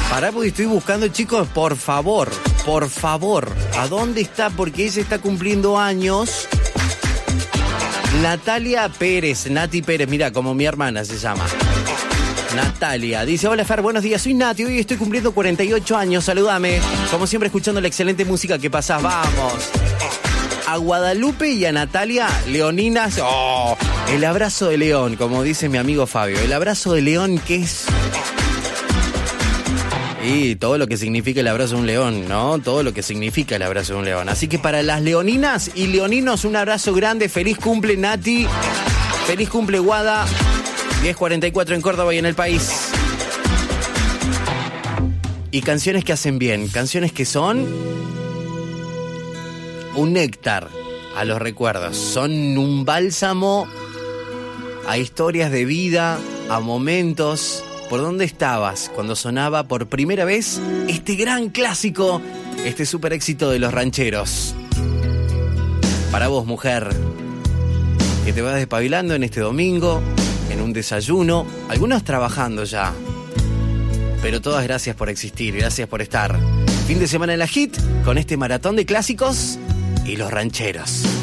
Pará porque estoy buscando, chicos, por favor, ¿a dónde está? Porque ella está cumpliendo años. Natalia Pérez, Nati Pérez, mira, como mi hermana se llama. Natalia, dice, hola Fer, buenos días, soy Nati, hoy estoy cumpliendo 48 años, saludame. Como siempre, escuchando la excelente música que pasás, vamos. A Guadalupe y a Natalia, leoninas, el abrazo de león, como dice mi amigo Fabio, el abrazo de león que es... Y todo lo que significa el abrazo de un león, ¿no? Todo lo que significa el abrazo de un león. Así que para las leoninas y leoninos, un abrazo grande. Feliz cumple, Nati. Feliz cumple, Guada. 10:44 en Córdoba y en el país. Y canciones que hacen bien. Canciones que son un néctar a los recuerdos. Son un bálsamo a historias de vida, a momentos... ¿Por dónde estabas cuando sonaba por primera vez este gran clásico, este super éxito de los rancheros? Para vos, mujer, que te vas despabilando en este domingo, en un desayuno, algunos trabajando ya, pero todas gracias por existir, gracias por estar. Fin de semana en la Hit, con este maratón de clásicos y los rancheros.